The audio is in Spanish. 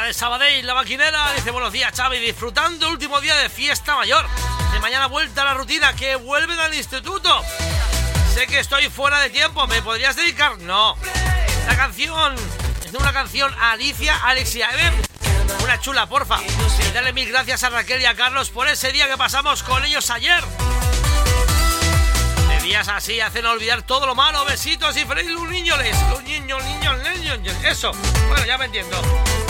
de Sabadell, La Maquinera, dice: buenos días, Xavi, disfrutando el último día de fiesta mayor. De mañana vuelta a la rutina, que vuelven al instituto. Sé que estoy fuera de tiempo, ¿me podrías dedicar? No. La canción es una canción a Alicia, Alex y a Eben. Una chula, porfa. Y darle mil gracias a Raquel y a Carlos por ese día que pasamos con ellos ayer. De días así hacen olvidar todo lo malo. Besitos y feliz los niños. Eso. Bueno, ya me entiendo.